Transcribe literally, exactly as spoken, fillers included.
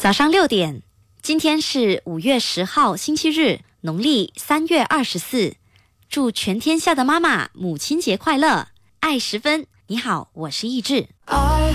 早上六点，今天是五月十号星期日，农历三月二十四。祝全天下的妈妈母亲节快乐，爱十分。你好，我是易志。